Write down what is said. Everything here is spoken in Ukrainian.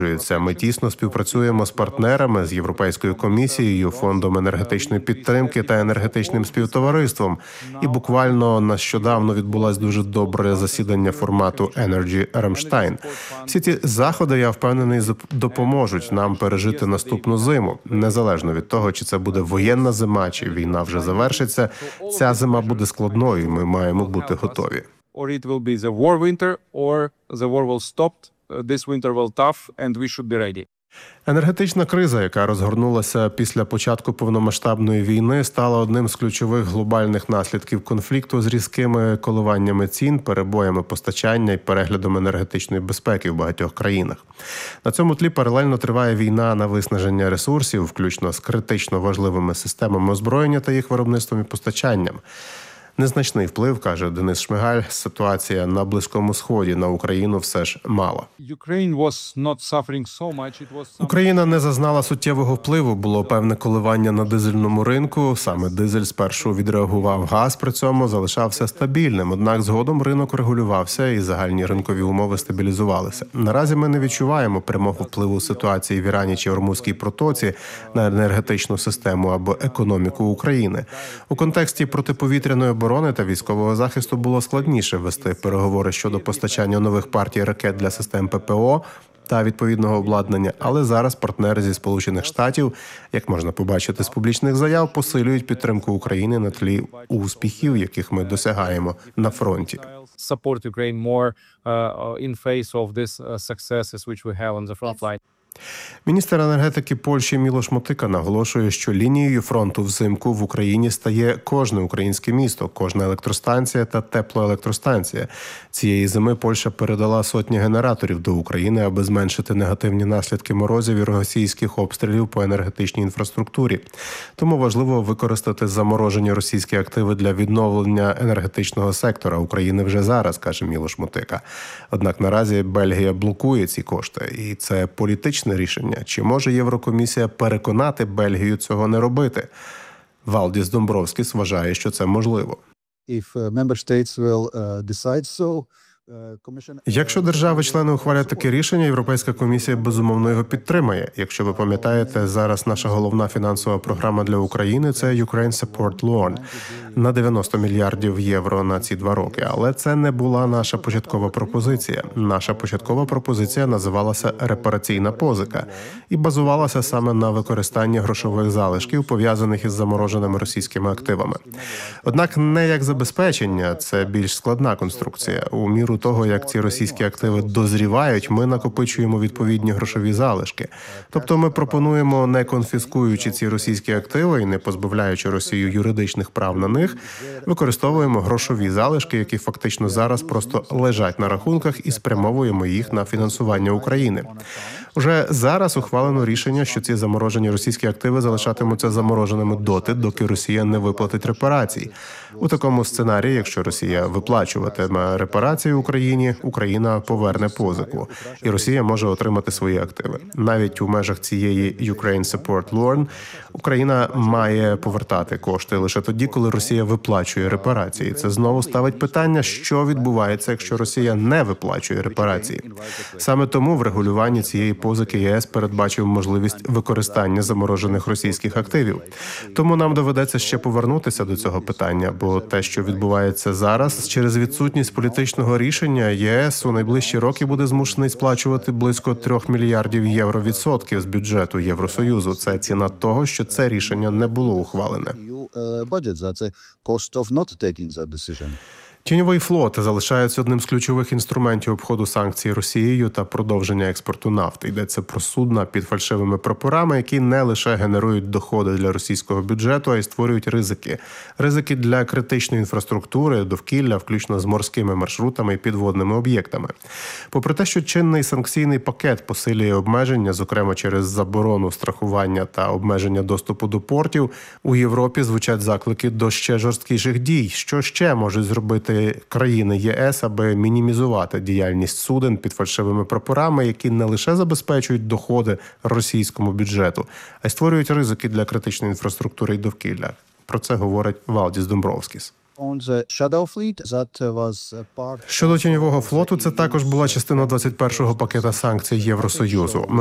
Ми тісно співпрацюємо з партнерами, з Європейською комісією, Фондом енергетичної підтримки та енергетичним співтовариством. І буквально нещодавно відбулось дуже добре засідання формату Energy Рамштайн. Всі ці заходи, я впевнений, допоможуть нам пережити наступну зиму. Незалежно від того, чи це буде воєнна зима, чи війна вже завершиться, ця зима буде складною, і ми маємо бути готові. This winter will tough, and we should be ready. Енергетична криза, яка розгорнулася після початку повномасштабної війни, стала одним з ключових глобальних наслідків конфлікту з різкими коливаннями цін, перебоями постачання і переглядом енергетичної безпеки в багатьох країнах. На цьому тлі паралельно триває війна на виснаження ресурсів, включно з критично важливими системами озброєння та їх виробництвом і постачанням. Незначний вплив, каже Денис Шмигаль, ситуація на Близькому Сході на Україну все ж мала. Україна не зазнала суттєвого впливу, було певне коливання на дизельному ринку. Саме дизель спершу відреагував, газ при цьому залишався стабільним. Однак згодом ринок регулювався і загальні ринкові умови стабілізувалися. Наразі ми не відчуваємо прямого впливу ситуації в Ірані чи Ормузькій протоці на енергетичну систему або економіку України. У контексті протиповітряної оборони та військового захисту було складніше вести переговори щодо постачання нових партій ракет для систем ППО та відповідного обладнання, але зараз партнери зі Сполучених Штатів, як можна побачити з публічних заяв, посилюють підтримку України на тлі успіхів, яких ми досягаємо на фронті. Support Ukraine more in face of these successes which we have on the front line. Міністр енергетики Польщі Мілош Мотика наголошує, що лінією фронту взимку в Україні стає кожне українське місто, кожна електростанція та теплоелектростанція. Цієї зими Польща передала сотні генераторів до України, аби зменшити негативні наслідки морозів і російських обстрілів по енергетичній інфраструктурі. Тому важливо використати заморожені російські активи для відновлення енергетичного сектора України вже зараз, каже Мілош Мотика. Однак наразі Бельгія блокує ці кошти, і це політичне рішення. Чи може Єврокомісія переконати Бельгію цього не робити? Валдіс Домбровскіс вважає, що це можливо. Якщо держави-члени ухвалять таке рішення, Європейська комісія безумовно його підтримає. Якщо ви пам'ятаєте, зараз наша головна фінансова програма для України – це Ukraine Support Loan на 90 мільярдів євро на ці 2 роки. Але це не була наша початкова пропозиція. Наша початкова пропозиція називалася «репараційна позика» і базувалася саме на використанні грошових залишків, пов'язаних із замороженими російськими активами. Однак не як забезпечення, це більш складна конструкція. У міру того, як ці російські активи дозрівають, ми накопичуємо відповідні грошові залишки. Тобто ми пропонуємо, не конфіскуючи ці російські активи і не позбавляючи Росію юридичних прав на них, використовуємо грошові залишки, які фактично зараз просто лежать на рахунках, і спрямовуємо їх на фінансування України. Уже зараз ухвалено рішення, що ці заморожені російські активи залишатимуться замороженими доти, доки Росія не виплатить репарацій. У такому сценарії, якщо Росія виплачуватиме репарації Україні, Україна поверне позику, і Росія може отримати свої активи. Навіть у межах цієї Ukraine Support Loan Україна має повертати кошти лише тоді, коли Росія виплачує репарації. Це знову ставить питання, що відбувається, якщо Росія не виплачує репарації. Саме тому в регулюванні цієї позики ЄС передбачив можливість використання заморожених російських активів. Тому нам доведеться ще повернутися до цього питання, бо те, що відбувається зараз, через відсутність політичного рішення, ЄС у найближчі роки буде змушений сплачувати близько 3 мільярдів євро відсотків з бюджету Євросоюзу. Це ціна того, що це рішення не було ухвалене. Тіньовий флот залишається одним з ключових інструментів обходу санкцій Росією та продовження експорту нафти. Йдеться про судна під фальшивими прапорами, які не лише генерують доходи для російського бюджету, а й створюють ризики. Ризики для критичної інфраструктури, довкілля, включно з морськими маршрутами і підводними об'єктами. Попри те, що чинний санкційний пакет посилює обмеження, зокрема через заборону страхування та обмеження доступу до портів, у Європі звучать заклики до ще жорсткіших дій. Що ще можуть зробити країни ЄС, аби мінімізувати діяльність суден під фальшивими прапорами, які не лише забезпечують доходи російському бюджету, а й створюють ризики для критичної інфраструктури і довкілля. Про це говорить Валдіс Домбровскіс. Щодо тіньового флоту, це також була частина 21-го пакета санкцій Євросоюзу.